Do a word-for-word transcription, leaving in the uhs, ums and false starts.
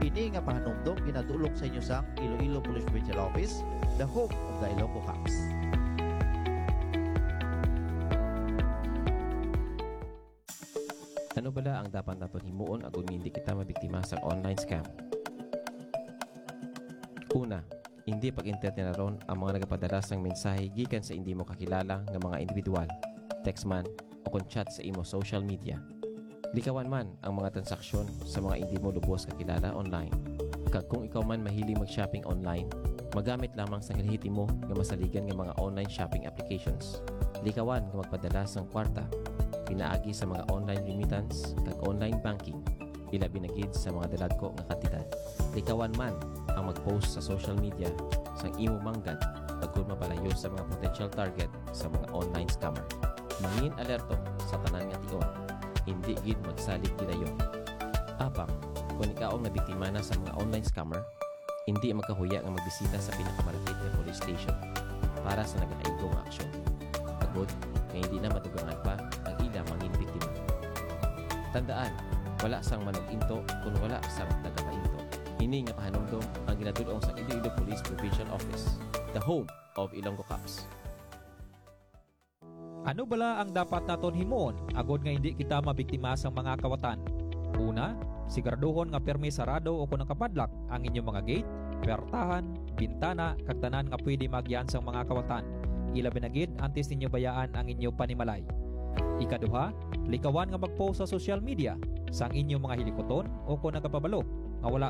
Kini nga pahanumdom ginadulong sa inyo sang Iloilo Police Provincial Office, the home of the Ilonggo Cops. Ano bala ang dapat naton himuon agon hindi kita mabiktima sa online scam? Una, hindi pag-internet na ron ang mga nagapadala sang mensahe gikan sa hindi mo kakilala nga mga individual, text man o kon chat sa imo social media. Likawan man ang mga transaksyon sa mga hindi mo lubos kakilala online. Kag kung ikaw man mahilig mag-shopping online, magamit lamang sa mo nga masaligan nga mga online shopping applications. Likawan nga magpadala sang kwarta, pinaagi sa mga online remittance kag online banking, ilabi na gid sa mga daladko nga kantidad. Likawan man ang mag-post sa social media sang imo manggad agud mapalayo sa mga potential target sa mga online scammer. Mangin alerto sa tanan nga tion, hindi gid magsalig gidayon. Apang kung ikaw nga biktima na sa mga online scammer, hindi magkahuya nga magbisita sa pinakamalapit nga police station para sa nagakaigong aksyon. Agud nga hindi na madugangan pa ang ila mangin biktima. Tandaan, wala sang manog-into kung wala sang nagapainto. Ini nga pahanumdom ang ginadulong sa Iloilo Police Provincial Office, the home of Ilonggo Cops. Ano bala ang dapat naton himuon agod nga hindi kita mabiktima sa mga kawatan? Una, siguraduhon nga permi sarado o kung nakapadlak ang inyong mga gate, pertahan, bintana, kag tanan nga pwede magyan sang mga kawatan. Ilabi na gid antes ninyo bayaan ang inyong panimalay. Ikaduha, likawan nga mag-post sa social media sang inyong mga hilikoton o kung nagapabalo nga wala